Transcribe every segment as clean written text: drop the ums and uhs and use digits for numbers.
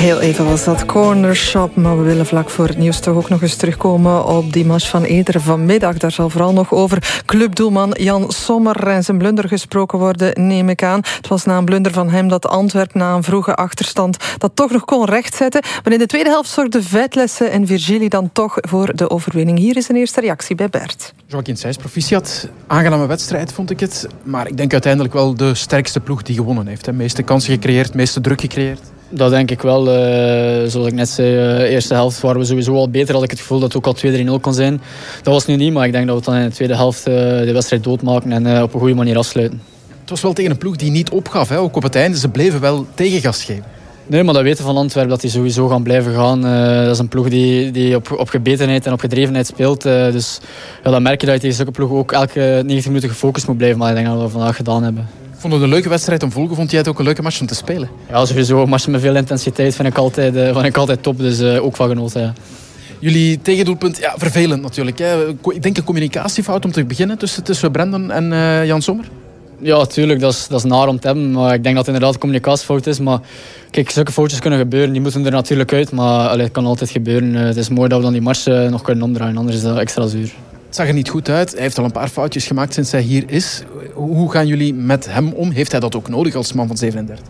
Heel even was dat Cornershop, maar we willen vlak voor het nieuws toch ook nog eens terugkomen op die match van Eder vanmiddag. Daar zal vooral nog over clubdoelman Jan Sommer en zijn blunder gesproken worden, neem ik aan. Het was na een blunder van hem dat Antwerpen na een vroege achterstand dat toch nog kon rechtzetten. Maar in de tweede helft zorgden Vetlessen en Virgili dan toch voor de overwinning. Hier is een eerste reactie bij Bert. Joaquin Sijs, proficiat. Aangename wedstrijd, vond ik het. Maar ik denk uiteindelijk wel de sterkste ploeg die gewonnen heeft. De meeste kansen gecreëerd, meeste druk gecreëerd. Dat denk ik wel. Zoals ik net zei, de eerste helft waren we sowieso al beter. Had ik het gevoel dat het ook al 2-3-0 kon zijn. Dat was nu niet, maar ik denk dat we dan in de tweede helft de wedstrijd doodmaken en op een goede manier afsluiten. Het was wel tegen een ploeg die niet opgaf. Hè? Ook op het einde, ze bleven wel tegengas geven. Nee, maar dat weten van Antwerpen dat die sowieso gaan blijven gaan. Dat is een ploeg die op gebetenheid en op gedrevenheid speelt. Dus ja, dan merk je dat je tegen zulke ploeg ook elke 90 minuten gefocust moet blijven. Maar ik denk dat we dat vandaag gedaan hebben. Vond het een leuke wedstrijd om te volgen? Vond jij het ook een leuke match om te spelen? Ja, sowieso. Matchen met veel intensiteit vind ik altijd top. Dus ook van genoten. Ja. Jullie tegendoelpunt, ja, vervelend natuurlijk. Hè. Ik denk een communicatiefout om te beginnen tussen Brandon en Jan Sommer. Ja, tuurlijk. Dat is naar om te hebben. Maar ik denk dat het inderdaad een communicatiefout is. Maar kijk, zulke foutjes kunnen gebeuren. Die moeten er natuurlijk uit. Maar het kan altijd gebeuren. Het is mooi dat we dan die match nog kunnen omdraaien. Anders is dat extra zuur. Het zag er niet goed uit. Hij heeft al een paar foutjes gemaakt sinds hij hier is. Hoe gaan jullie met hem om? Heeft hij dat ook nodig als man van 37?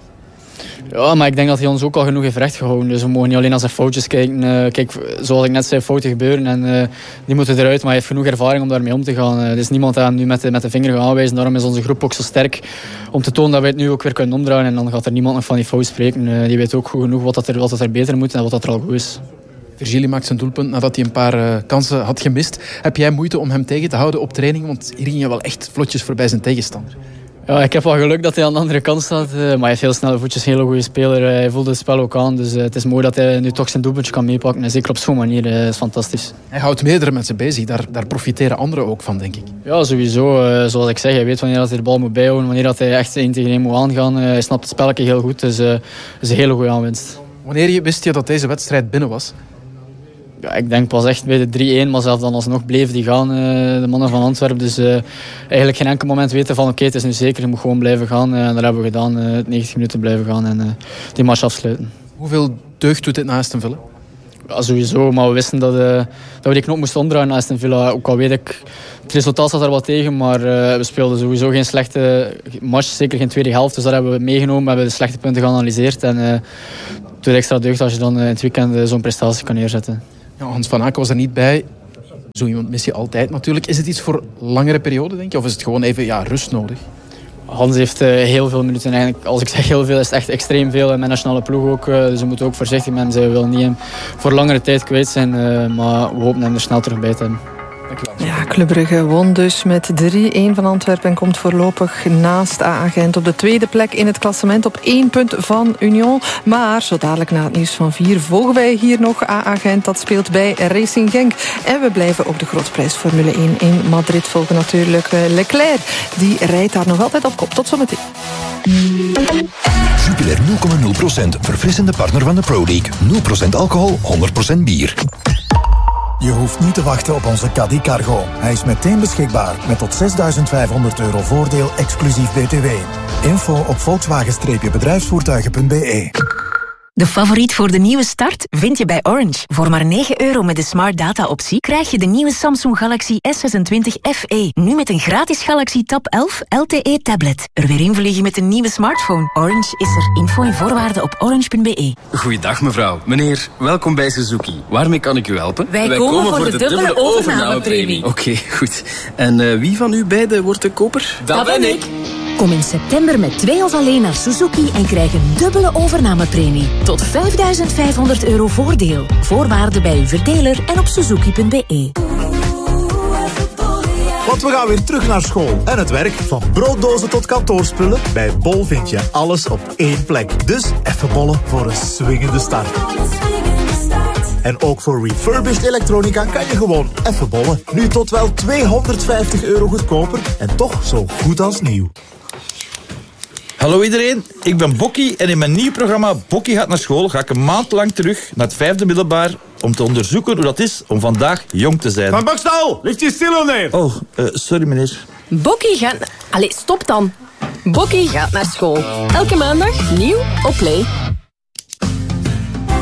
Ja, maar ik denk dat hij ons ook al genoeg heeft rechtgehouden. Dus we mogen niet alleen naar zijn foutjes kijken. Kijk, zoals ik net zei, fouten gebeuren en die moeten eruit. Maar hij heeft genoeg ervaring om daarmee om te gaan. Er is niemand aan hem nu met de vinger gaan aanwijzen. Daarom is onze groep ook zo sterk om te tonen dat wij het nu ook weer kunnen omdraaien. En dan gaat er niemand nog van die fout spreken. Die weet ook goed genoeg wat er beter moet en wat er al goed is. Virgili maakt zijn doelpunt nadat hij een paar kansen had gemist. Heb jij moeite om hem tegen te houden op training? Want hier ging je wel echt vlotjes voorbij zijn tegenstander. Ja, ik heb wel geluk dat hij aan de andere kant staat. Maar hij heeft heel snelle voetjes, een hele goede speler. Hij voelt het spel ook aan. Dus het is mooi dat hij nu toch zijn doelpuntje kan meepakken. En zeker op zo'n manier. Dat is fantastisch. Hij houdt meerdere mensen bezig. Daar profiteren anderen ook van, denk ik. Ja, sowieso. Zoals ik zeg, hij weet wanneer hij de bal moet bijhouden. Wanneer dat hij echt 1 tegen 1 moet aangaan. Hij snapt het spelletje heel goed. Dus het is een hele goede aanwinst. Wanneer wist je dat deze wedstrijd binnen was? Ja, ik denk pas echt bij de 3-1, maar zelf dan alsnog bleven die gaan, de mannen van Antwerpen. Dus eigenlijk geen enkel moment weten van oké, het is nu zeker, je moet gewoon blijven gaan. En dat hebben we gedaan, 90 minuten blijven gaan en die match afsluiten. Hoeveel deugd doet dit na Aston Villa? Ja, sowieso, maar we wisten dat we die knop moesten omdraaien na Aston Villa. Ook al weet ik, het resultaat zat er wat tegen, maar we speelden sowieso geen slechte match, zeker geen tweede helft. Dus dat hebben we meegenomen, we hebben de slechte punten geanalyseerd. En het doet extra deugd als je dan in het weekend zo'n prestatie kan neerzetten. Ja, Hans van Aken was er niet bij. Zo iemand mis je altijd natuurlijk. Is het iets voor langere periode, denk je? Of is het gewoon even rust nodig? Hans heeft heel veel minuten. Eigenlijk, als ik zeg heel veel, is het echt extreem veel. En mijn nationale ploeg ook. Dus we moeten ook voorzichtig met hem zijn. We willen niet hem voor langere tijd kwijt zijn. Maar we hopen hem er snel terug bij te hebben. Ja, Club Brugge won dus met 3-1 van Antwerpen en komt voorlopig naast AA Gent op de tweede plek in het klassement op 1 punt van Union. Maar zo dadelijk na het nieuws van 4 volgen wij hier nog AA Gent. Dat speelt bij Racing Genk. En we blijven ook de Grootprijs Formule 1 in Madrid volgen natuurlijk. Leclerc, die rijdt daar nog altijd op kop. Tot zometeen. Jupiler 0,0%, verfrissende partner van de Pro League. 0% alcohol, 100% bier. Je hoeft niet te wachten op onze Caddy Cargo. Hij is meteen beschikbaar met tot €6.500 voordeel exclusief BTW. Info op volkswagen-bedrijfsvoertuigen.be. De favoriet voor de nieuwe start vind je bij Orange. Voor maar €9 met de Smart Data optie krijg je de nieuwe Samsung Galaxy S26 FE. Nu met een gratis Galaxy Tab 11 LTE tablet. Er weer invliegen met een nieuwe smartphone. Orange is er. Info en voorwaarden op orange.be. Goeiedag mevrouw. Meneer, welkom bij Suzuki. Waarmee kan ik u helpen? Wij komen voor de dubbele overnamepremie. Oké, goed. En wie van u beiden wordt de koper? Dat ben ik. Kom in september met 2 of alleen naar Suzuki en krijg een dubbele overnamepremie. Tot €5.500 voordeel. Voorwaarden bij uw verdeler en op suzuki.be. Want we gaan weer terug naar school en het werk. Van brooddozen tot kantoorspullen. Bij Bol vind je alles op één plek. Dus even bollen voor een swingende start. En ook voor refurbished elektronica kan je gewoon even bollen. Nu tot wel €250 goedkoper en toch zo goed als nieuw. Hallo iedereen, ik ben Bokkie en in mijn nieuw programma Bokkie gaat naar school ga ik een maand lang terug naar het 5e middelbaar om te onderzoeken hoe dat is om vandaag jong te zijn. Van Bokstal, ligt je stil neer? Oh, sorry meneer. Bokkie gaat... Allee, stop dan. Bokkie gaat naar school. Elke maandag nieuw op Play.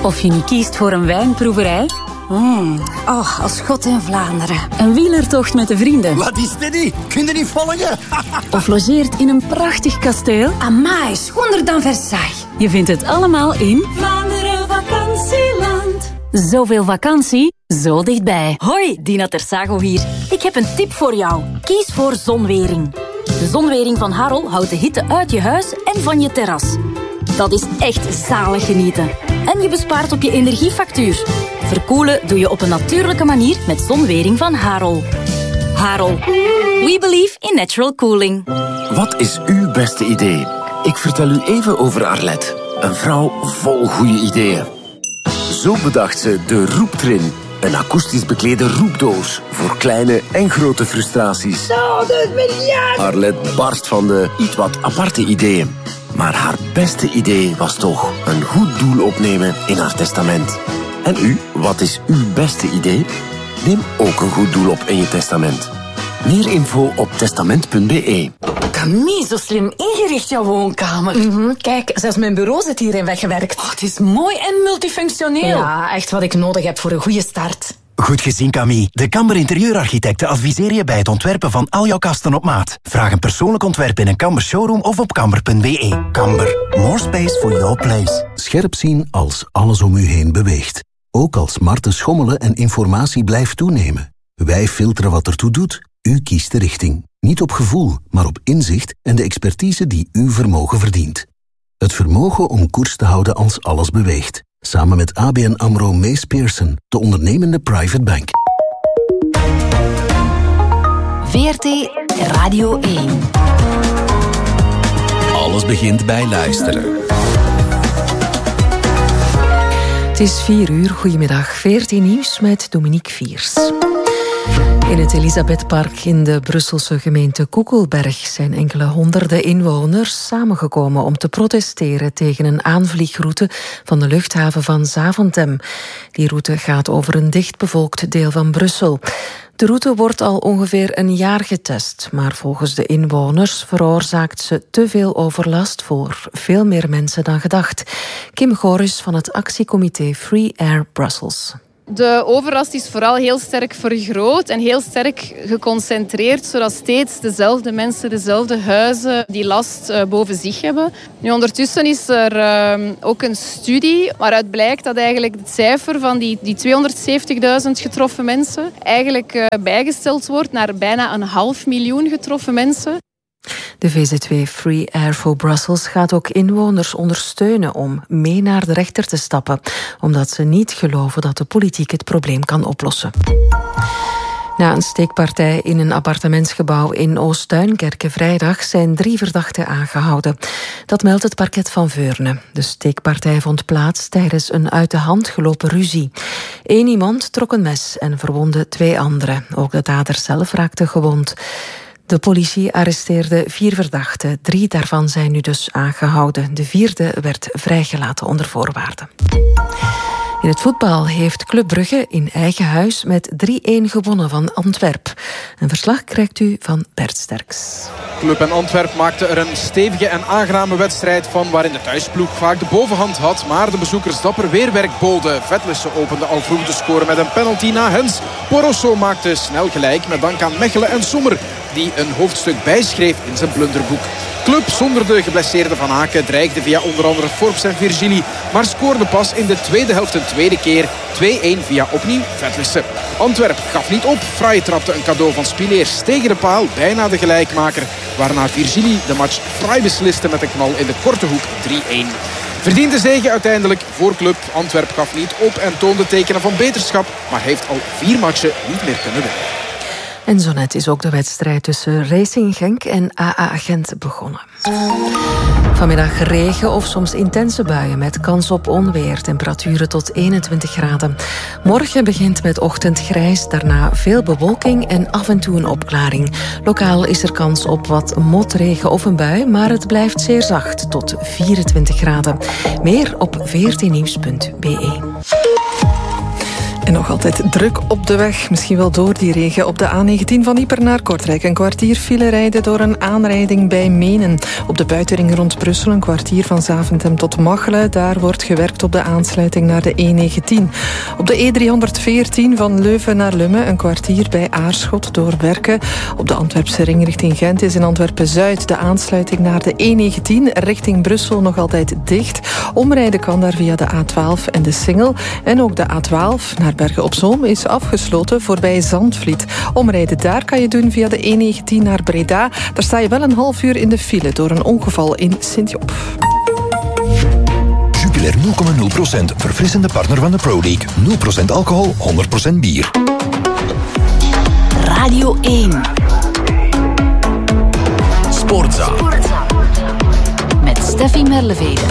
Of je nu kiest voor een wijnproeverij. Als God in Vlaanderen. Een wielertocht met de vrienden. Wat is dit? Kun je niet volgen? Of logeert in een prachtig kasteel. Amai, schonder dan Versailles. Je vindt het allemaal in Vlaanderen Vakantieland. Zoveel vakantie, zo dichtbij. Hoi, Dina Tersago hier. Ik heb een tip voor jou. Kies voor zonwering. De zonwering van Harol houdt de hitte uit je huis en van je terras. Dat is echt zalig genieten. En je bespaart op je energiefactuur. Verkoelen doe je op een natuurlijke manier met zonwering van Harol. Harol. We believe in natural cooling. Wat is uw beste idee? Ik vertel u even over Arlette. Een vrouw vol goede ideeën. Zo bedacht ze de Roeptrin. Een akoestisch beklede roepdoos voor kleine en grote frustraties. Arlette barst van de iets wat aparte ideeën. Maar haar beste idee was toch een goed doel opnemen in haar testament. En u, wat is uw beste idee? Neem ook een goed doel op in je testament. Meer info op testament.be. Camille, zo slim ingericht, jouw woonkamer. Kijk, zelfs mijn bureau zit hierin weggewerkt. Het is mooi en multifunctioneel. Ja, echt wat ik nodig heb voor een goede start. Goed gezien, Camille. De Kamber Interieurarchitecten adviseer je bij het ontwerpen van al jouw kasten op maat. Vraag een persoonlijk ontwerp in een Kamber showroom of op kamber.be. Kamber. More space for your place. Scherp zien als alles om u heen beweegt. Ook als smarten schommelen en informatie blijft toenemen. Wij filteren wat ertoe doet. U kiest de richting. Niet op gevoel, maar op inzicht en de expertise die uw vermogen verdient. Het vermogen om koers te houden als alles beweegt. Samen met ABN AMRO Mees Pearson, de ondernemende private bank. VRT Radio 1. Alles begint bij luisteren. Het is 4:00. Goedemiddag. VRT Nieuws met Dominique Viers. In het Elisabethpark in de Brusselse gemeente Koekelberg zijn enkele honderden inwoners samengekomen om te protesteren tegen een aanvliegroute van de luchthaven van Zaventem. Die route gaat over een dichtbevolkt deel van Brussel. De route wordt al ongeveer een jaar getest, maar volgens de inwoners veroorzaakt ze te veel overlast voor veel meer mensen dan gedacht. Kim Goris van het actiecomité Free Air Brussels. De overlast is vooral heel sterk vergroot en heel sterk geconcentreerd, zodat steeds dezelfde mensen, dezelfde huizen die last boven zich hebben. Nu, ondertussen is er ook een studie waaruit blijkt dat eigenlijk het cijfer van die 270.000 getroffen mensen eigenlijk bijgesteld wordt naar bijna 500.000 getroffen mensen. De VZW Free Air for Brussels gaat ook inwoners ondersteunen om mee naar de rechter te stappen, omdat ze niet geloven dat de politiek het probleem kan oplossen. Na een steekpartij in een appartementsgebouw in Oost-Duinkerke vrijdag zijn 3 verdachten aangehouden. Dat meldt het parket van Veurne. De steekpartij vond plaats tijdens een uit de hand gelopen ruzie. 1 iemand trok een mes en verwondde 2 anderen. Ook de dader zelf raakte gewond. De politie arresteerde 4 verdachten. 3 daarvan zijn nu dus aangehouden. De 4e werd vrijgelaten onder voorwaarden. In het voetbal heeft Club Brugge in eigen huis met 3-1 gewonnen van Antwerp. Een verslag krijgt u van Bert Sterks. Club en Antwerp maakten er een stevige en aangename wedstrijd van, waarin de thuisploeg vaak de bovenhand had, maar de bezoekers dapper weerwerk boden. Vetlissen opende al vroeg de score met een penalty na Hens. Porosso maakte snel gelijk met dank aan Mechelen en Sommer, die een hoofdstuk bijschreef in zijn blunderboek. Club zonder de geblesseerde Van Aken dreigde via onder andere Forbes en Virgili, maar scoorde pas in de tweede helft een tweede keer 2-1 via opnieuw Vetlissen. Antwerp gaf niet op. Fraai trapte een cadeau van Spileers tegen de paal, bijna de gelijkmaker, waarna Virgili de match fraai besliste met een knal in de korte hoek 3-1. Verdiende zege uiteindelijk voor Club. Antwerp gaf niet op en toonde tekenen van beterschap, maar heeft al 4 matchen niet meer kunnen winnen. En zo net is ook de wedstrijd tussen Racing Genk en AA Gent begonnen. Vanmiddag regen of soms intense buien met kans op onweer. Temperaturen tot 21 graden. Morgen begint met ochtendgrijs, daarna veel bewolking en af en toe een opklaring. Lokaal is er kans op wat motregen of een bui, maar het blijft zeer zacht tot 24 graden. Meer op vrtnieuws.be. En nog altijd druk op de weg, misschien wel door die regen. Op de A19 van Ieper naar Kortrijk een kwartier file rijden door een aanrijding bij Menen. Op de buitenring rond Brussel een kwartier van Zaventem tot Machelen. Daar wordt gewerkt op de aansluiting naar de E19. Op de E314 van Leuven naar Lummen een kwartier bij Aarschot door werken. Op de Antwerpse ring richting Gent is in Antwerpen-Zuid de aansluiting naar de E19 richting Brussel nog altijd dicht. Omrijden kan daar via de A12 en de Singel. En ook de A12 naar Bergen-op-Zoom is afgesloten voorbij Zandvliet. Omrijden daar kan je doen via de E19 naar Breda. Daar sta je wel een half uur in de file door een ongeval in Sint-Job. Jupiler 0,0%. Verfrissende partner van de Pro League. 0% alcohol, 100% bier. Radio 1. Sportza. Met Steffi Merlevede.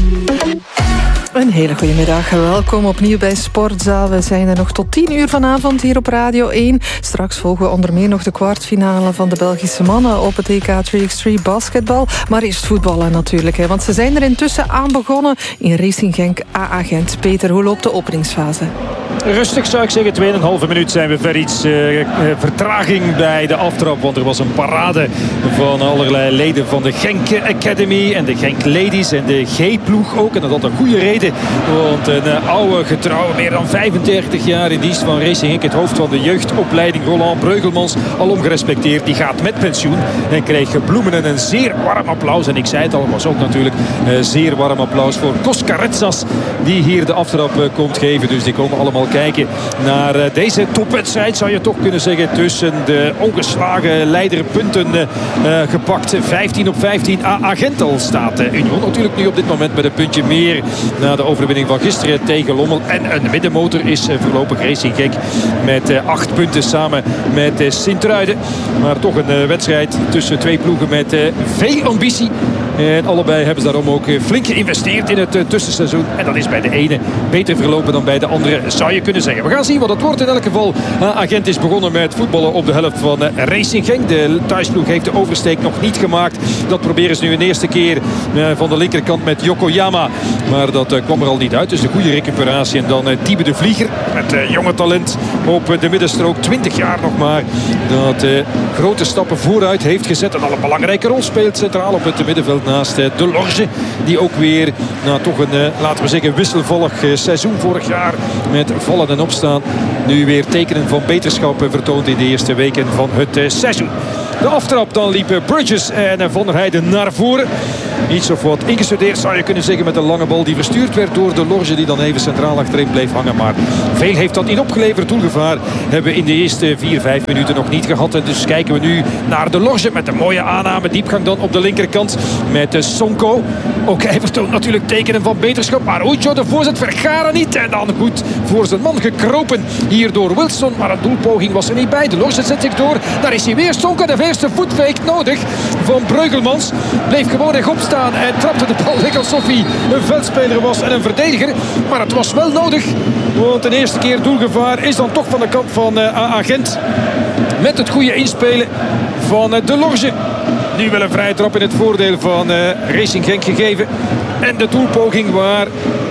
Een hele goede middag. Welkom opnieuw bij Sportza. We zijn er nog tot 10 uur vanavond hier op Radio 1. Straks volgen we onder meer nog de kwartfinale van de Belgische mannen op het EK 3x3 basketbal. Maar eerst voetballen natuurlijk, want ze zijn er intussen aan begonnen in Racing Genk AA Gent. Peter, hoe loopt de openingsfase? Rustig zou ik zeggen, 2,5 minuut zijn we ver iets vertraging bij de aftrap. Want er was een parade van allerlei leden van de Genk Academy en de Genk Ladies en de G-ploeg ook. En dat had een goede reden. Want een oude getrouwe, meer dan 35 jaar in dienst van Racing Genk, het hoofd van de jeugdopleiding Roland Breugelmans, alom gerespecteerd, die gaat met pensioen en kreeg bloemen en een zeer warm applaus. En ik zei het al, was ook natuurlijk zeer warm applaus voor Koskaretsas, die hier de aftrap komt geven. Dus die komen allemaal kijken naar deze topwedstrijd, zou je toch kunnen zeggen, tussen de ongeslagen leiderpunten gepakt. 15 op 15 AA Gent al staat Union natuurlijk nu op dit moment met een puntje meer na de overwinning van gisteren tegen Lommel. En een middenmotor is voorlopig Racing Genk met 8 punten samen met Sint-Truiden. Maar toch een wedstrijd tussen twee ploegen met veel ambitie. En allebei hebben ze daarom ook flink geïnvesteerd in het tussenseizoen. En dat is bij de ene beter verlopen dan bij de andere, zou je kunnen zeggen. We gaan zien wat het wordt. In elk geval, Agent is begonnen met voetballen op de helft van Racing Genk. De thuisploeg heeft de oversteek nog niet gemaakt. Dat proberen ze nu een eerste keer van de linkerkant met Yokoyama. Maar dat kwam er al niet uit. Dus een goede recuperatie. En dan Tiebe de Vlieger met jonge talent op de middenstrook. 20 jaar nog maar. Dat grote stappen vooruit heeft gezet. En al een belangrijke rol speelt centraal op het middenveld. Naast De Lorge, die ook weer toch een, laten we zeggen, wisselvallig seizoen vorig jaar met vallen en opstaan nu weer tekenen van beterschap vertoont in de eerste weken van het seizoen. De aftrap, dan liepen Bridges en Van der Heijden naar voren. Iets of wat ingestudeerd zou je kunnen zeggen met een lange bal die verstuurd werd door De Lorge, die dan even centraal achterin bleef hangen. Maar veel heeft dat niet opgeleverd. Doelgevaar hebben we in de eerste 4-5 minuten nog niet gehad. En dus kijken we nu naar De Lorge met een mooie aanname. Diepgang dan op de linkerkant met Sonko. Ook hij vertoont natuurlijk tekenen van beterschap. Maar Ocho, de voorzet vergaren niet. En dan goed voor zijn man gekropen hier door Wilson. Maar een doelpoging was er niet bij. De Lorge zet zich door. Daar is hij weer. Sonko, de eerste voetfake nodig van Breugelmans. Bleef gewoon rechtop staan en trapte de bal weg alsof hij een veldspeler was en een verdediger. Maar het was wel nodig. Want de eerste keer doelgevaar is dan toch van de kant van AA Gent. Met het goede inspelen van De Lorge. Nu wel een vrije trap in het voordeel van Racing Genk gegeven. En de doelpoging waar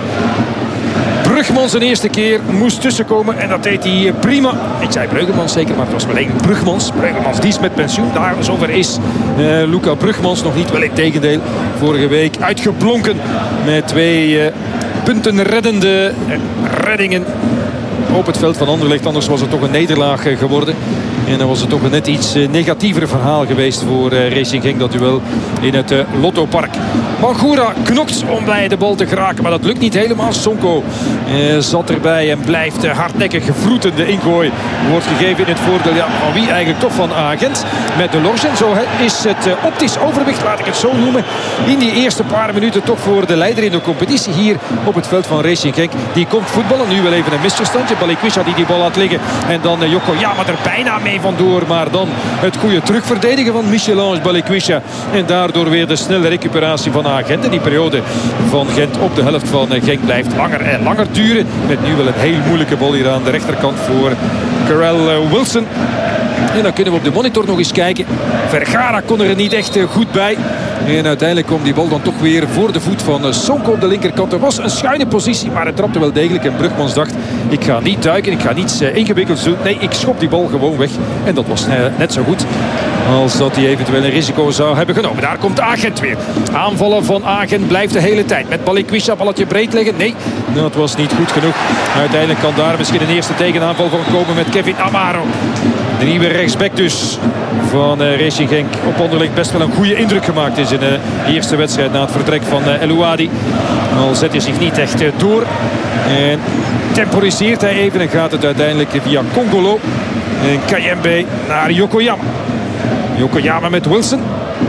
Brugmans een eerste keer moest tussenkomen. En dat deed hij prima. Ik zei Brugmans zeker, maar het was wel één Brugmans. Brugmans, die is met pensioen. Daar zover is Luca Brugmans nog niet. Wel in tegendeel. Vorige week uitgeblonken met 2 punten reddende reddingen op het veld van Anderlecht. Anders was het toch een nederlaag geworden. En dan was het toch een net iets negatiever verhaal geweest voor Racing Genk. Dat duel in het Lottopark. Bangura knokt om bij de bal te geraken. Maar dat lukt niet helemaal. Sonko zat erbij en blijft hardnekkig gevroeten. De ingooi wordt gegeven in het voordeel van wie eigenlijk toch van Agent. Met De Lorge. En zo is het optisch overwicht, laat ik het zo noemen. In die eerste paar minuten toch voor de leider in de competitie hier op het veld van Racing Genk. Die komt voetballen. Nu wel even een misverstandje. Balikwisha die bal laat liggen. En dan Yokoyama er bijna mee vandoor. Maar dan het goede terugverdedigen van Michel-Ange Balikwisha. En daardoor weer de snelle recuperatie van Agent. En die periode van Gent op de helft van Genk blijft langer en langer duren. Met nu wel een heel moeilijke bal hier aan de rechterkant voor Carell Wilson. En dan kunnen we op de monitor nog eens kijken. Vergara kon er niet echt goed bij. En uiteindelijk komt die bal dan toch weer voor de voet van Sonko op de linkerkant. Er was een schuine positie, maar het trapte wel degelijk. En Brugmans dacht, ik ga niet duiken, ik ga niets ingewikkelds doen. Nee, ik schop die bal gewoon weg. En dat was net zo goed als dat hij eventueel een risico zou hebben genomen. Daar komt Agent weer. Aanvallen van Agent blijft de hele tijd. Met Balikwisha balletje breed leggen. Nee, dat was niet goed genoeg. Uiteindelijk kan daar misschien een eerste tegenaanval van komen met Kevin Amaro. De nieuwe rechtsback dus van Racing Genk. Op Anderlecht best wel een goede indruk gemaakt in zijn eerste wedstrijd na het vertrek van El Ouadi. Al zet hij zich niet echt door. En temporiseert hij even en gaat het uiteindelijk via Congolo en Kayembe naar Yokoyama. Yokoyama met Wilson.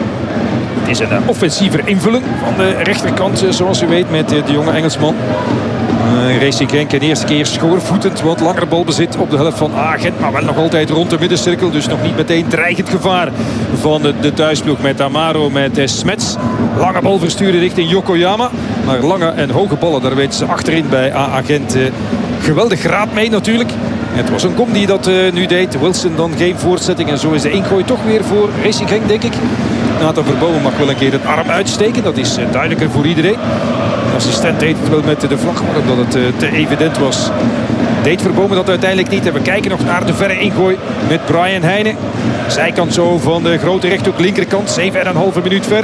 Het is een offensiever invullen van de rechterkant, zoals u weet, met de jonge Engelsman. Racing Genk de eerste keer schoorvoetend, wat langer balbezit op de helft van Agent, maar wel nog altijd rond de middencirkel, dus nog niet meteen dreigend gevaar van de thuisploeg met Amaro, met Smets. Lange bal versturen richting Yokoyama, maar lange en hoge ballen, daar weten ze achterin bij Agent geweldig raad mee natuurlijk. Het was een kom die dat nu deed. Wilson dan geen voortzetting en zo is de ingooi toch weer voor Racing Genk, denk ik. Nathan Verbomen mag wel een keer het arm uitsteken. Dat is duidelijker voor iedereen. De assistent deed het wel met de vlag, maar omdat het te evident was, deed Verbomen dat uiteindelijk niet. En we kijken nog naar de verre ingooi met Brian Heijnen. Zijkant zo van de grote rechthoek linkerkant. 7,5 minuut ver.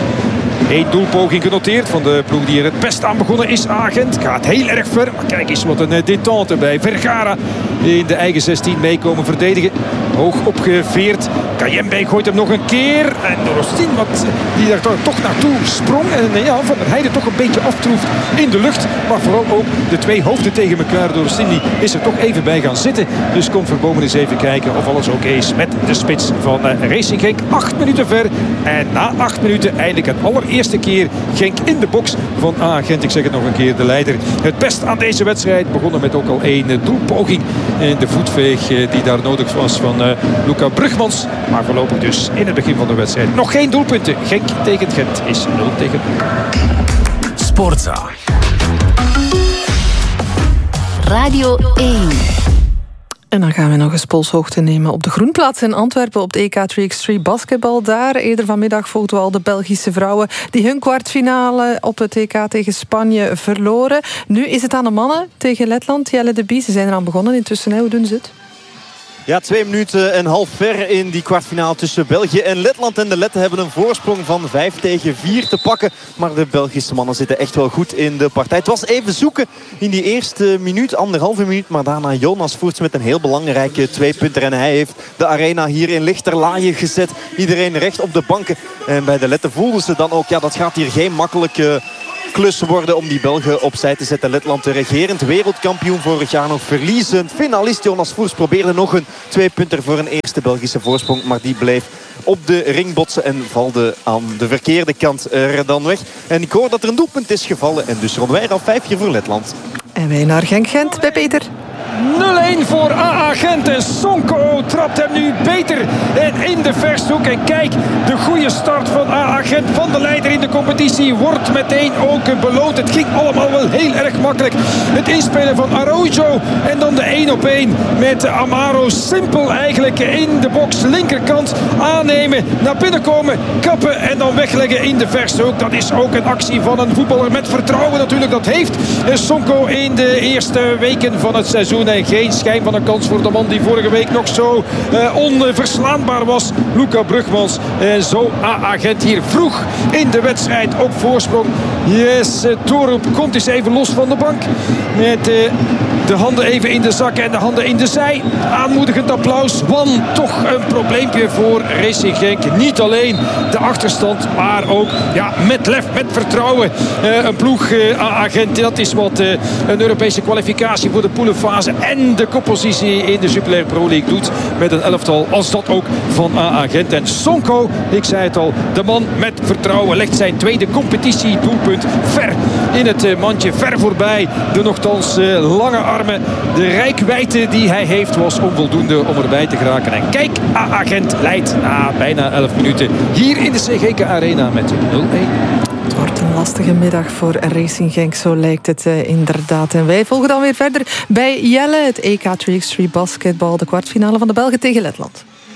1 doelpoging genoteerd van de ploeg die er het best aan begonnen is. Agent gaat heel erg ver. Maar kijk eens wat een detente bij Vergara in de eigen 16 meekomen verdedigen. Hoog opgeveerd. Kayembe gooit hem nog een keer. En Dorostin, die daar toch naartoe sprong. En ja, Van der Heijden toch een beetje aftroeft in de lucht. Maar vooral ook de twee hoofden tegen elkaar. Dorostin is er toch even bij gaan zitten. Dus komt Verbomen eens even kijken of alles oké is met de spits van Racing Genk. 8 minuten ver. En na 8 minuten eindelijk een allereerste keer Genk in de box van Agent. Ik zeg het nog een keer, de leider. Het best aan deze wedstrijd. Begonnen met ook al 1 doelpoging. En de voetveeg die daar nodig was van Luca Brugmans. Maar voorlopig dus in het begin van de wedstrijd nog geen doelpunten. Genk tegen Gent is 0-0. Sportza. Radio 1. En dan gaan we nog eens polshoogte nemen op de Groenplaats in Antwerpen op de EK 3x3 basketbal daar. Eerder vanmiddag volgden we al de Belgische vrouwen die hun kwartfinale op het EK tegen Spanje verloren. Nu is het aan de mannen tegen Letland. Jelle de Bie, ze zijn eraan begonnen intussen. Hoe doen ze het? Ja, 2 minuten en half ver in die kwartfinale tussen België en Letland. En de Letten hebben een voorsprong van 5-4 te pakken. Maar de Belgische mannen zitten echt wel goed in de partij. Het was even zoeken in die eerste minuut, 1,5 minuut. Maar daarna Jonas Voerts met een heel belangrijke 2-punter. En hij heeft de arena hier in lichterlaaien gezet. Iedereen recht op de banken. En bij de Letten voelden ze dan ook, ja, dat gaat hier geen makkelijke klus worden om die Belgen opzij te zetten. Letland, de regerend wereldkampioen, vorig jaar nog verliezend. Finalist Jonas Voers probeerde nog een 2-punter voor een eerste Belgische voorsprong. Maar die bleef op de ring botsen en valde aan de verkeerde kant er dan weg. En ik hoor dat er een doelpunt is gevallen. En dus ronden wij al 5 voor Letland. En wij naar Genk-Gent bij Peter. 0-1 voor AA Gent. En Sonko trapt hem nu beter en in de vershoek. En kijk, de goede start van AA Gent, van de leider in de competitie, wordt meteen ook beloond. Het ging allemaal wel heel erg makkelijk. Het inspelen van Araujo en dan de 1-op-1 met Amaro. Simpel eigenlijk in de box, linkerkant aannemen, naar binnen komen, kappen en dan wegleggen in de vershoek. Dat is ook een actie van een voetballer met vertrouwen natuurlijk. Dat heeft Sonko in de eerste weken van het seizoen. En geen schijn van een kans voor de man die vorige week nog zo onverslaanbaar was. Luca Brugmans. En zo AA Gent hier vroeg in de wedstrijd op voorsprong. Yes, Torup komt eens even los van de bank. Met de handen even in de zak en de handen in de zij. Aanmoedigend applaus. Want toch een probleempje voor Racing Genk. Niet alleen de achterstand, maar ook ja, met lef, met vertrouwen. Een ploeg AA Gent, dat is wat een Europese kwalificatie voor de poelenfase en de koppositie in de Jupiler Pro League doet. Met een elftal als dat ook van AA Gent. En Sonko, ik zei het al, de man met vertrouwen legt zijn tweede competitiedoelpunt ver in het mandje. Ver voorbij de nogthans lange armen. De reikwijdte die hij heeft was onvoldoende om erbij te geraken. En kijk, AA Gent leidt na bijna 11 minuten hier in de CGK Arena met 0-1. Het wordt een lastige middag voor Racing Genk, zo lijkt het inderdaad. En wij volgen dan weer verder bij Jelle, het EK 3x3 basketbal, de kwartfinale van de Belgen tegen Letland.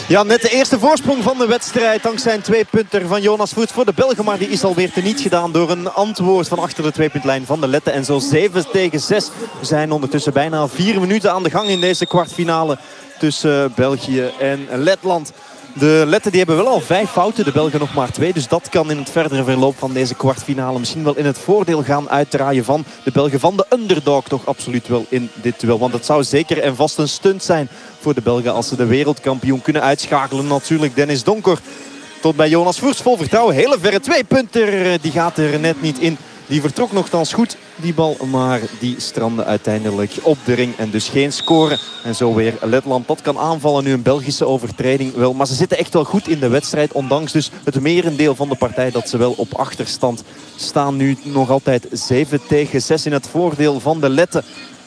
Ja, net de eerste voorsprong van de wedstrijd. Dankzij een 2-punter van Jonas Voets voor de Belgen. Maar die is alweer teniet gedaan door een antwoord van achter de 2-puntlijn van de Letten. En zo 7-6. We zijn ondertussen bijna 4 minuten aan de gang in deze kwartfinale tussen België en Letland. De Letten die hebben wel al 5 fouten, de Belgen nog maar 2. Dus dat kan in het verdere verloop van deze kwartfinale misschien wel in het voordeel gaan uitdraaien van de Belgen. Van de underdog toch absoluut wel in dit duel. Want het zou zeker en vast een stunt zijn voor de Belgen als ze de wereldkampioen kunnen uitschakelen. Natuurlijk Dennis Donkor tot bij Jonas Voets. Vol vertrouwen, hele verre 2-punter. Die gaat er net niet in. Die vertrok nogthans goed, die bal, maar die strandde uiteindelijk op de ring. En dus geen score. En zo weer Letland dat kan aanvallen. Nu een Belgische overtreding wel. Maar ze zitten echt wel goed in de wedstrijd. Ondanks dus het merendeel van de partij dat ze wel op achterstand staan. Nu nog altijd 7-6 in het voordeel van de Letten.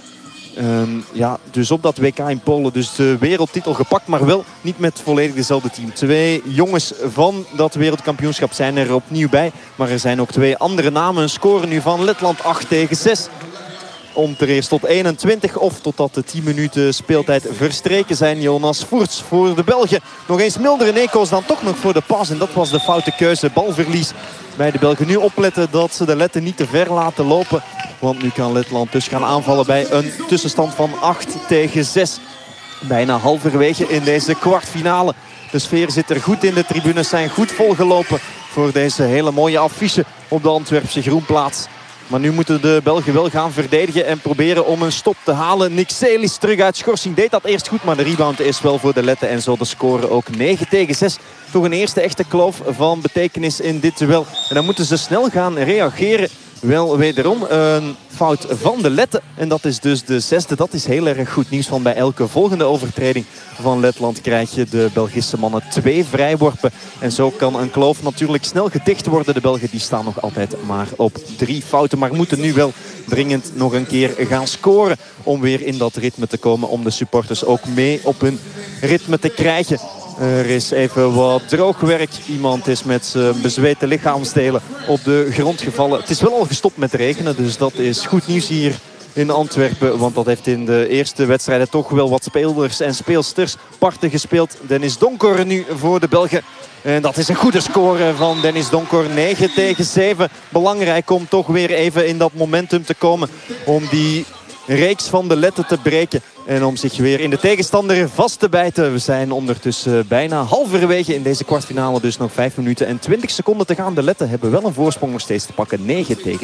Dus op dat WK in Polen dus de wereldtitel gepakt, maar wel niet met volledig dezelfde team. 2 jongens van dat wereldkampioenschap zijn er opnieuw bij. Maar er zijn ook 2 andere namen. Een score nu van Letland 8-6. Om ter eerst tot 21 of totdat de 10 minuten speeltijd verstreken zijn. Jonas Voets voor de Belgen. Nog eens mildere Neko's dan toch nog voor de pas. En dat was de foute keuze. Balverlies bij de Belgen. Nu opletten dat ze de Letten niet te ver laten lopen. Want nu kan Letland dus gaan aanvallen bij een tussenstand van 8-6. Bijna halverwege in deze kwartfinale. De sfeer zit er goed in. De tribunes zijn goed volgelopen voor deze hele mooie affiche op de Antwerpse Groenplaats. Maar nu moeten de Belgen wel gaan verdedigen en proberen om een stop te halen. Nick Celis terug uit schorsing. Deed dat eerst goed, maar de rebound is wel voor de Letten. En zo de score ook 9-6. Toch een eerste echte kloof van betekenis in dit duel. En dan moeten ze snel gaan reageren. Wel wederom een fout van de Letten. En dat is dus de 6e. Dat is heel erg goed nieuws. Van bij elke volgende overtreding van Letland krijg je de Belgische mannen 2 vrijworpen. En zo kan een kloof natuurlijk snel gedicht worden. De Belgen die staan nog altijd maar op 3 fouten. Maar moeten nu wel dringend nog een keer gaan scoren. Om weer in dat ritme te komen. Om de supporters ook mee op hun ritme te krijgen. Er is even wat droogwerk. Iemand is met zijn bezweten lichaamsdelen op de grond gevallen. Het is wel al gestopt met regenen, dus dat is goed nieuws hier in Antwerpen. Want dat heeft in de eerste wedstrijden toch wel wat spelers en speelsters parten gespeeld. Dennis Donkor nu voor de Belgen. En dat is een goede score van Dennis Donkor. 9-7. Belangrijk om toch weer even in dat momentum te komen. Om die reeks van de Letten te breken. En om zich weer in de tegenstander vast te bijten. We zijn ondertussen bijna halverwege in deze kwartfinale. Dus nog 5 minuten en 20 seconden te gaan. De Letten hebben wel een voorsprong nog steeds te pakken. 9-7.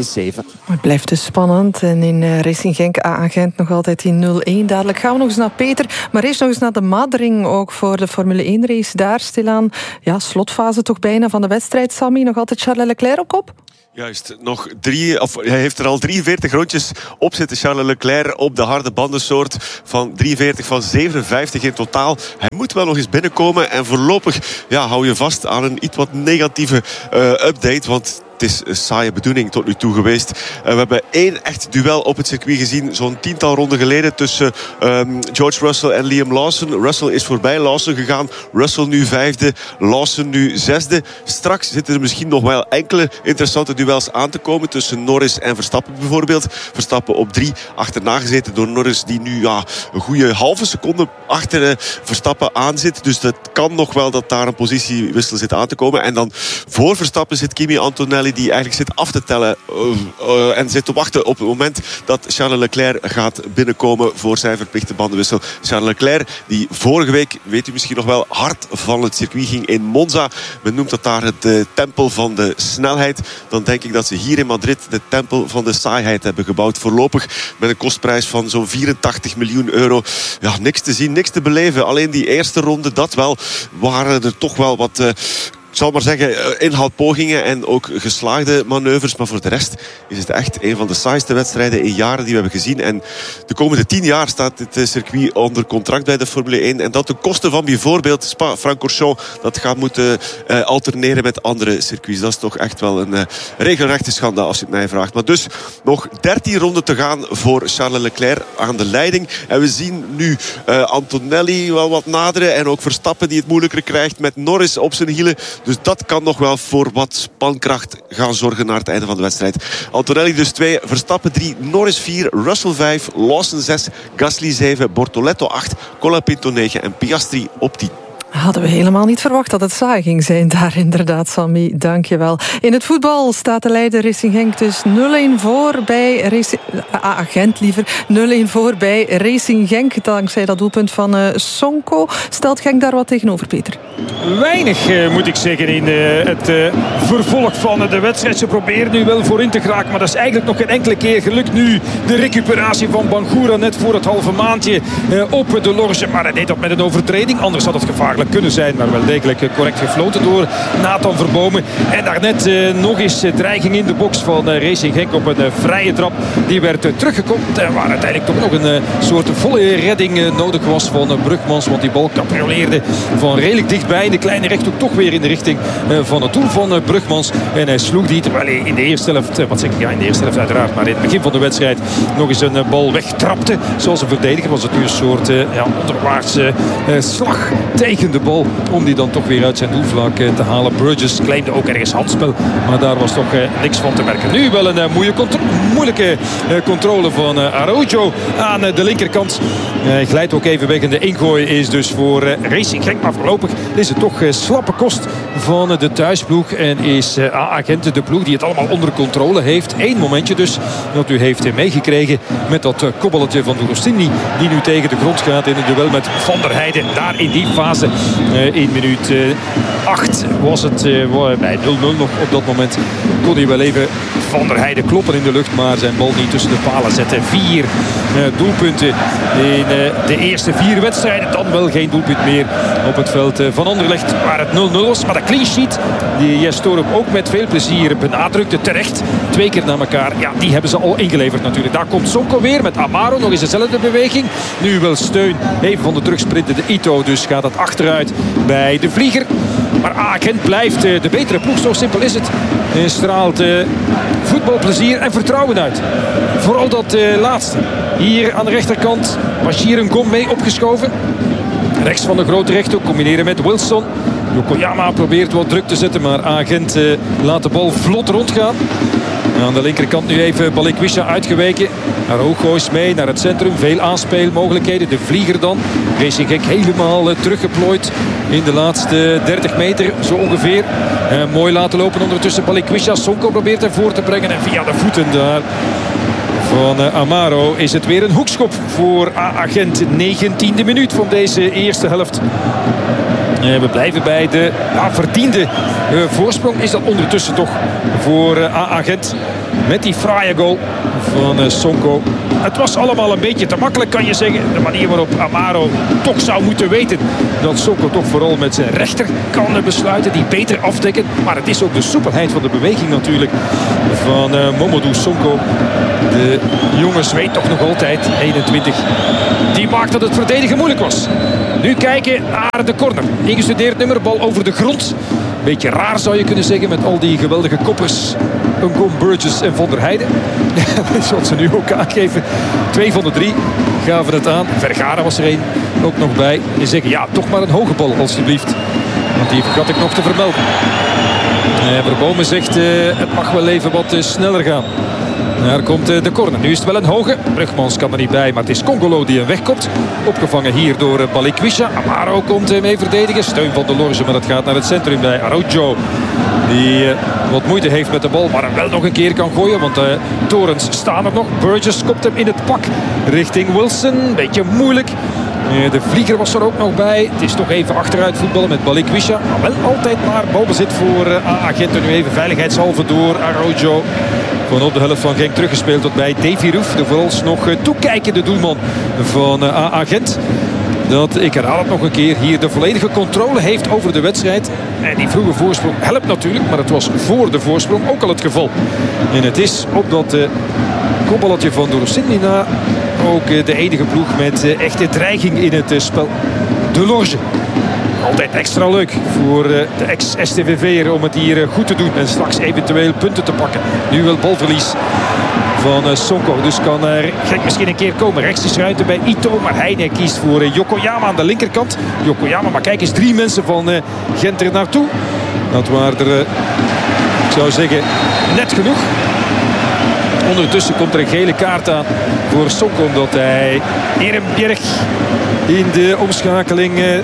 Het blijft dus spannend. En in Racing Genk AA Gent nog altijd in 0-1. Dadelijk gaan we nog eens naar Peter. Maar eerst nog eens naar de Madring. Ook voor de Formule 1 race. Daar stilaan. Ja, slotfase toch bijna van de wedstrijd. Sammy, nog altijd Charles Leclerc op kop? Juist, hij heeft er al 43 rondjes op zitten, Charles Leclerc, op de harde bandensoort van 43 van 57 in totaal. Hij moet wel nog eens binnenkomen en voorlopig hou je vast aan een iets wat negatieve update, want het is een saaie bedoeling tot nu toe geweest. We hebben 1 echt duel op het circuit gezien, zo'n 10-tal ronden geleden, tussen George Russell en Liam Lawson. Russell is voorbij Lawson gegaan. Russell nu 5e, Lawson nu 6e. Straks zitten er misschien nog wel enkele interessante duels aan te komen tussen Norris en Verstappen bijvoorbeeld. Verstappen op 3, achterna gezeten door Norris, die nu een goede halve seconde achter Verstappen aan zit. Dus dat kan nog wel dat daar een positiewissel zit aan te komen. En dan voor Verstappen zit Kimi Antonelli, die eigenlijk zit af te tellen en zit te wachten op het moment dat Charles Leclerc gaat binnenkomen voor zijn verplichte bandenwissel. Charles Leclerc, die vorige week, weet u misschien nog wel, hard van het circuit ging in Monza. Men noemt dat daar het tempel van de snelheid. Dan denk ik dat ze hier in Madrid de tempel van de saaiheid hebben gebouwd. Voorlopig met een kostprijs van zo'n 84 miljoen euro. Ja, niks te zien, niks te beleven. Alleen die eerste ronde, dat wel, waren er toch wel wat... ik zal maar zeggen, inhaalpogingen en ook geslaagde manoeuvres. Maar voor de rest is het echt een van de saaiste wedstrijden in jaren die we hebben gezien. En de komende 10 jaar staat dit circuit onder contract bij de Formule 1. En dat ten koste van bijvoorbeeld Spa-Francorchamps, dat gaat moeten alterneren met andere circuits. Dat is toch echt wel een regelrechte schande als je het mij vraagt. Maar dus nog 13 ronden te gaan voor Charles Leclerc aan de leiding. En we zien nu Antonelli wel wat naderen. En ook Verstappen die het moeilijker krijgt met Norris op zijn hielen. Dus dat kan nog wel voor wat spankracht gaan zorgen naar het einde van de wedstrijd. Antonelli dus 2, Verstappen 3, Norris 4, Russell 5, Lawson 6, Gasly 7, Bortoletto 8, Colapinto 9 en Piastri op 10. Hadden we helemaal niet verwacht dat het saai ging zijn daar inderdaad, Sammy. Dank je wel. In het voetbal staat de leider Racing Genk dus 0-1 voor bij Gent liever. 0-1 voor bij Racing Genk. Dankzij dat doelpunt van Sonko. Stelt Genk daar wat tegenover, Peter? Weinig moet ik zeggen in het vervolg van de wedstrijd. Ze proberen nu wel voorin te geraken, maar dat is eigenlijk nog geen enkele keer gelukt. Nu de recuperatie van Bangura net voor het halve maandje op de Lorge. Maar hij deed dat met een overtreding. Anders had het gevaarlijk kunnen zijn, maar wel degelijk correct gefloten door Nathan Verbomen. En daarnet nog eens dreiging in de box van Racing Genk op een vrije trap. Die werd teruggekopt, waar uiteindelijk toch nog een soort volle redding nodig was van Brugmans, want die bal caprioleerde van redelijk dichtbij in de kleine rechthoek toch weer in de richting van het doel van Brugmans. En hij sloeg die, terwijl hij in de eerste helft, wat zeg ik, ja, in de eerste helft uiteraard, maar in het begin van de wedstrijd nog eens een bal wegtrapte. Zoals een verdediger was het nu een soort onderwaartse slag tegen de bal om die dan toch weer uit zijn doelvlak te halen. Burgess claimde ook ergens handspel, maar daar was toch niks van te merken. Nu wel een moeilijke controle van Araujo aan de linkerkant. Hij glijdt ook even weg en de ingooi is dus voor Racing Genk. Maar voorlopig is het toch slappe kost van de thuisploeg en is AA Gent de ploeg die het allemaal onder controle heeft. Eén momentje dus dat u heeft meegekregen met dat kobbeletje van Durostini die nu tegen de grond gaat in een duel met Van der Heijden. Daar in die fase in minuut 8 was het bij 0-0 nog op dat moment. Kon hij wel even Van der Heijden kloppen in de lucht, maar zijn bal niet tussen de palen zetten. 4 doelpunten in de eerste 4 wedstrijden. Dan wel geen doelpunt meer op het veld van Anderlecht waar het 0-0 was. Maar de clean sheet die Jes Torup ook met veel plezier benadrukte terecht. 2 keer na elkaar. Ja, die hebben ze al ingeleverd natuurlijk. Daar komt Sonko weer met Amaro. Nog eens dezelfde beweging. Nu wel steun. Even van de terugsprintende Ito. Dus gaat het achteruit bij de Vlieger. Maar Gent blijft de betere ploeg. Zo simpel is het. Straalt voetbalplezier en vertrouwen uit. Vooral dat laatste. Hier aan de rechterkant Bashir Ngom mee opgeschoven. Rechts van de grote rechthoek combineren met Wilson. Yokoyama probeert wat druk te zetten, maar Gent laat de bal vlot rondgaan. Aan de linkerkant nu even Balikwisha uitgeweken. Araujo is mee naar het centrum. Veel aanspeelmogelijkheden. De Vlieger dan. Racing Genk helemaal teruggeplooid in de laatste 30 meter. Zo ongeveer. Mooi laten lopen ondertussen Balikwisha. Sonko probeert hem voor te brengen. En via de voeten daar van Amaro is het weer een hoekschop voor AA Gent. 19e minuut van deze eerste helft. We blijven bij de verdiende voorsprong. Is dat ondertussen toch voor AA Gent. Met die fraaie goal van Sonko. Het was allemaal een beetje te makkelijk, kan je zeggen. De manier waarop Amaro toch zou moeten weten dat Sonko toch vooral met zijn rechter kan besluiten. Die beter afdekken. Maar het is ook de soepelheid van de beweging natuurlijk van Momodou Sonko. De jongens weet toch nog altijd, 21. Die maakt dat het verdedigen moeilijk was. Nu kijken naar de corner. Ingestudeerd nummer, bal over de grond. Beetje raar zou je kunnen zeggen met al die geweldige koppers. Ngom, Burgess en Van der Heijden. Dat is wat ze nu ook aangeven. 2 van de 3 gaven het aan. Vergara was er 1 ook nog bij. Die zeggen ja, toch maar een hoge bal alstublieft. Want die vergat ik nog te vermelden. Verbomen zegt het mag wel even wat sneller gaan. Daar komt de corner. Nu is het wel een hoge. Brugmans kan er niet bij, maar het is Congolo die hem wegkomt. Opgevangen hier door Balikwisha. Amaro komt mee verdedigen. Steun van de Lorge, maar dat gaat naar het centrum bij Araujo. Die wat moeite heeft met de bal, maar hem wel nog een keer kan gooien. Want de torens staan er nog. Burgess kopt hem in het pak richting Wilson. Beetje moeilijk. De Vlieger was er ook nog bij. Het is toch even achteruit voetballen met Balikwisha. Maar wel altijd maar balbezit voor AA Gent. En nu even veiligheidshalve door Araujo. Van op de helft van Genk teruggespeeld tot bij Davy Roef. De vooralsnog toekijkende doelman van AA Gent. Dat, ik herhaal het nog een keer, hier de volledige controle heeft over de wedstrijd. En die vroege voorsprong helpt natuurlijk. Maar het was voor de voorsprong ook al het geval. En het is op dat kopballetje van Dorosindina ook de enige ploeg met echte dreiging in het spel. De Lorge. Altijd extra leuk voor de ex-STVV'er om het hier goed te doen. En straks eventueel punten te pakken. Nu wel balverlies van Sonko. Dus kan Genk misschien een keer komen. Rechts is ruimte bij Ito. Maar hij kiest voor Yokoyama aan de linkerkant. Yokoyama, maar kijk eens, 3 mensen van Gent er naartoe. Dat waren er, ik zou zeggen, net genoeg. Ondertussen komt er een gele kaart aan voor Sonko. Omdat hij Ehrenberg in de omschakeling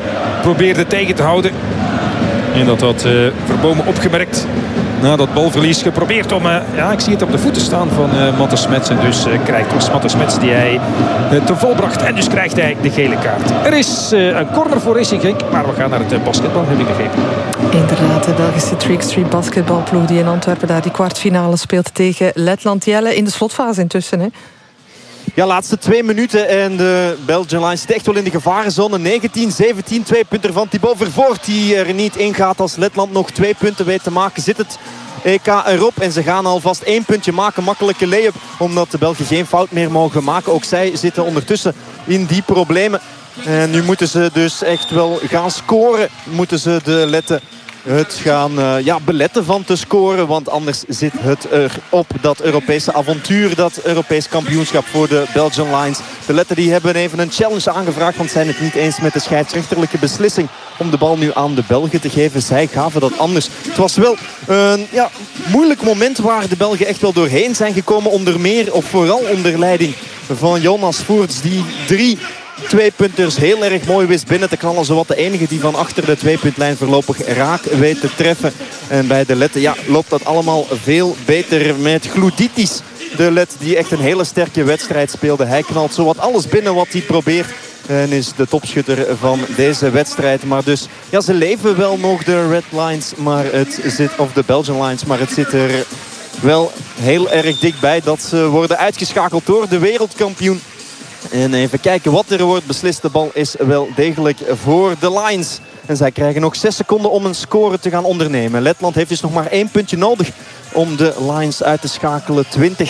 probeerde tegen te houden. En dat had Verbomen opgemerkt. Na dat balverlies geprobeerd om, ik zie het op de voeten staan van Matte Smets. En dus krijgt ons Matte Smets die hij te vol bracht. En dus krijgt hij de gele kaart. Er is een corner voor Racing Genk, maar we gaan naar het basketbal, heb ik begrepen. Inderdaad, de Belgische Trick Street basketbalploeg die in Antwerpen daar die kwartfinale speelt tegen Letland. Jelle, in de slotfase intussen, hè? Ja, laatste 2 minuten en de Belgian Lions zit echt wel in de gevarenzone. 19-17, 2 punten van Thibaut Vervoort die er niet in gaat als Letland nog 2 punten weet te maken. Zit het EK erop en ze gaan alvast 1 puntje maken. Makkelijke lay-up, omdat de Belgen geen fout meer mogen maken. Ook zij zitten ondertussen in die problemen. En nu moeten ze dus echt wel gaan scoren. Moeten ze de Letten het gaan beletten van te scoren. Want anders zit het erop. Dat Europese avontuur, dat Europees kampioenschap voor de Belgian Lions. De Letten die hebben even een challenge aangevraagd. Want zijn het niet eens met de scheidsrechterlijke beslissing om de bal nu aan de Belgen te geven. Zij gaven dat anders. Het was wel een moeilijk moment waar de Belgen echt wel doorheen zijn gekomen. Onder meer of vooral onder leiding van Jonas Voorts. Die 3 2-punters heel erg mooi wist binnen te knallen. Zowat de enige die van achter de 2-puntlijn voorlopig raak weet te treffen. En bij de Letten loopt dat allemaal veel beter met Gloudidis. De Let die echt een hele sterke wedstrijd speelde. Hij knalt zowat alles binnen wat hij probeert. En is de topschutter van deze wedstrijd. Maar dus, ze leven wel nog de Red Lions. Maar het zit, of de Belgian Lions. Maar het zit er wel heel erg dichtbij dat ze worden uitgeschakeld door de wereldkampioen. En even kijken wat er wordt beslist. De bal is wel degelijk voor de Lions. En zij krijgen nog 6 seconden om een score te gaan ondernemen. Letland heeft dus nog maar 1 puntje nodig om de Lions uit te schakelen.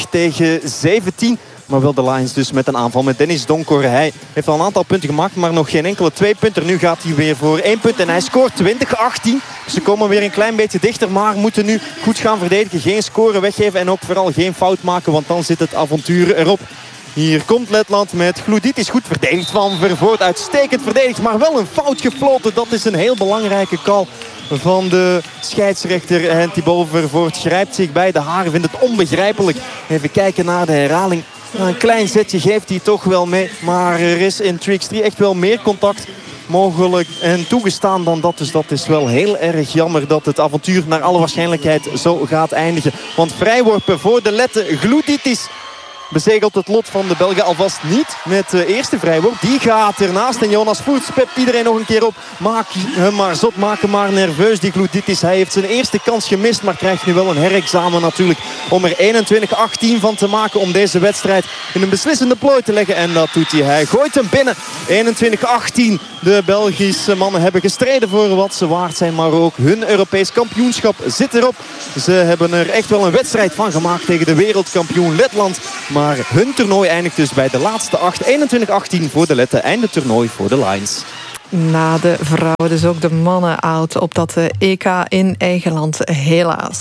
20-17. Maar wel de Lions dus met een aanval met Dennis Donkor. Hij heeft al een aantal punten gemaakt, maar nog geen enkele 2-punter. Nu gaat hij weer voor 1 punt en hij scoort 20-18. Ze komen weer een klein beetje dichter, maar moeten nu goed gaan verdedigen. Geen score weggeven en ook vooral geen fout maken, want dan zit het avontuur erop. Hier komt Letland met Gloudidis. Goed verdedigd van Vervoort. Uitstekend verdedigd, maar wel een fout gefloten. Dat is een heel belangrijke call van de scheidsrechter. En Thibaut Vervoort grijpt zich bij de haren. Vindt het onbegrijpelijk. Even kijken naar de herhaling. Een klein zetje geeft hij toch wel mee. Maar er is in Trix 3 echt wel meer contact mogelijk en toegestaan dan dat. Dus dat is wel heel erg jammer dat het avontuur naar alle waarschijnlijkheid zo gaat eindigen. Want vrijworpen voor de Letten. Gloudidis bezegelt het lot van de Belgen alvast niet met de eerste vrijworp. Die gaat ernaast en Jonas Voorts pept iedereen nog een keer op. Maak hem maar zot, maak hem maar nerveus, die Gloudidis. Hij heeft zijn eerste kans gemist, maar krijgt nu wel een herexamen natuurlijk om er 21-18 van te maken, om deze wedstrijd in een beslissende plooi te leggen. En dat doet hij. Hij gooit hem binnen. 21-18. De Belgische mannen hebben gestreden voor wat ze waard zijn, maar ook hun Europees kampioenschap zit erop. Ze hebben er echt wel een wedstrijd van gemaakt tegen de wereldkampioen Letland. Maar hun toernooi eindigt dus bij de laatste 8. 21-18 voor de Letten. Einde toernooi voor de Lions. Na de vrouwen dus ook de mannen out op dat EK in eigen land, helaas.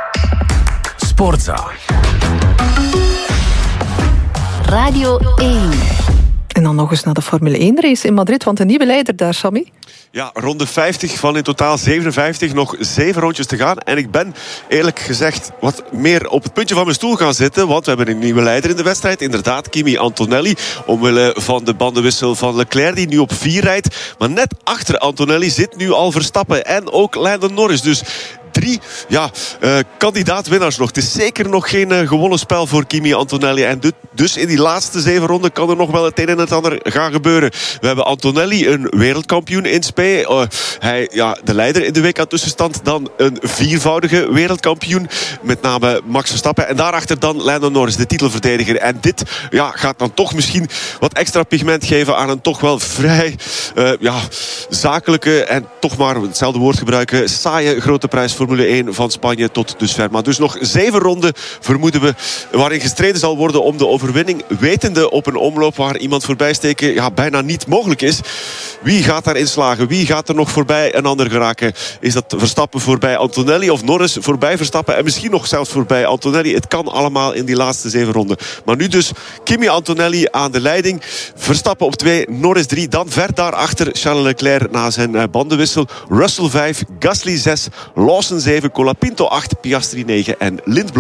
Sportza. Radio 1. En dan nog eens naar de Formule 1 race in Madrid, want een nieuwe leider daar, Sammy. Ja, ronde 50 van in totaal 57. Nog 7 rondjes te gaan. En ik ben eerlijk gezegd wat meer op het puntje van mijn stoel gaan zitten. Want we hebben een nieuwe leider in de wedstrijd. Inderdaad, Kimi Antonelli. Omwille van de bandenwissel van Leclerc die nu op 4 rijdt. Maar net achter Antonelli zit nu al Verstappen. En ook Lando Norris. Dus 3 kandidaat-winnaars nog. Het is zeker nog geen gewonnen spel voor Kimi Antonelli. En dus in die laatste 7 ronden kan er nog wel het een en het ander gaan gebeuren. We hebben Antonelli, een wereldkampioen in Spa. Hij, de leider in de WK-tussenstand. Dan een 4-voudige wereldkampioen. Met name Max Verstappen. En daarachter dan Lando Norris, de titelverdediger. En dit gaat dan toch misschien wat extra pigment geven aan een toch wel vrij zakelijke en toch maar hetzelfde woord gebruiken. Saaie grote prijs Formule 1 van Spanje tot dusver. Maar dus nog 7 ronden vermoeden we waarin gestreden zal worden om de overwinning. Wetende op een omloop waar iemand voorbij steken bijna niet mogelijk is. Wie gaat daarin slagen? Wie gaat er nog voorbij een ander geraken? Is dat Verstappen voorbij Antonelli of Norris voorbij Verstappen en misschien nog zelfs voorbij Antonelli? Het kan allemaal in die laatste 7 ronden. Maar nu dus Kimi Antonelli aan de leiding. Verstappen op 2, Norris 3. Dan ver daarachter Charles Leclerc na zijn bandenwissel. Russell 5, Gasly 6, Lawson 7, Colapinto 8, Piastri 9 en Lindblom